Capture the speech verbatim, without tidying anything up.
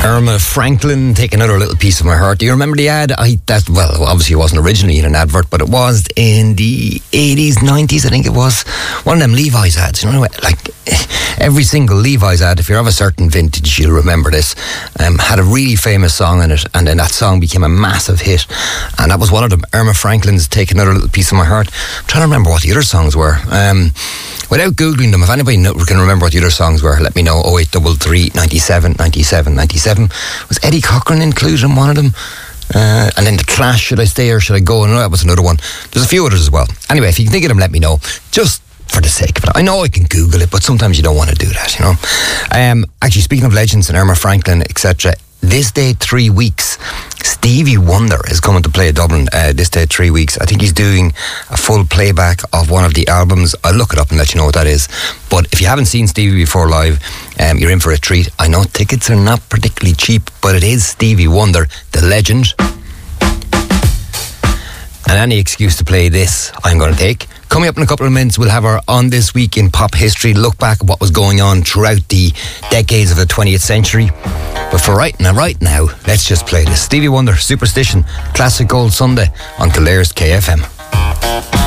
Irma Franklin, Take Another Little Piece of My Heart. Do you remember the ad? I that well, obviously it wasn't originally in an advert, but it was in the eighties, nineties, I think it was. One of them Levi's ads, you know, like every single Levi's ad, if you're of a certain vintage, you'll remember this, um, had a really famous song in it, and then that song became a massive hit, and that was one of them, Irma Franklin's Take Another Little Piece of My Heart. I'm trying to remember what the other songs were. Um, without Googling them, if anybody know, can remember what the other songs were, let me know. oh eight three three, ninety-seven, ninety-seven, ninety-seven. Was Eddie Cochran included in one of them? Uh, and then The Clash, Should I Stay or Should I Go? And that was another one. There's a few others as well. Anyway, if you can think of them, let me know. Just for the sake of it. I know I can Google it, but sometimes you don't want to do that, you know. Um, actually, speaking of legends and Irma Franklin, et cetera, this day three weeks, Stevie Wonder is coming to play Dublin uh, this day three weeks. I think he's doing a full playback of one of the albums. I'll look it up and let you know what that is. But if you haven't seen Stevie before live, um, you're in for a treat. I know tickets are not particularly cheap, but it is Stevie Wonder, the legend. And any excuse to play this, I'm going to take. Coming up in a couple of minutes, we'll have our On This Week in Pop History, look back at what was going on throughout the decades of the twentieth century. But for right now, right now, let's just play this. Stevie Wonder, Superstition, Classic Gold Sunday on Kildare K F M.